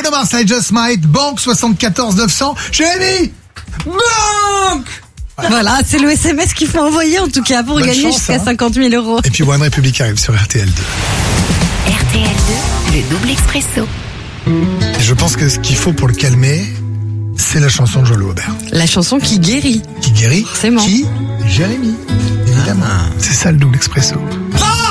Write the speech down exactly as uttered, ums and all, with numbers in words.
Bruno Mars, I Just Might, Banque soixante-quatorze neuf cents. Jérémy, Banque. Voilà, c'est le S M S qu'il faut envoyer en tout cas pour Bonne gagner chance, jusqu'à hein. cinquante mille euros. Et puis One Republic arrive sur R T L deux. R T L deux, le double expresso. Et je pense que ce qu'il faut pour le calmer, c'est la chanson de Joël Aubert. La chanson qui guérit. Qui guérit. Forcément. Qui Jérémy. Évidemment. C'est ça le double expresso.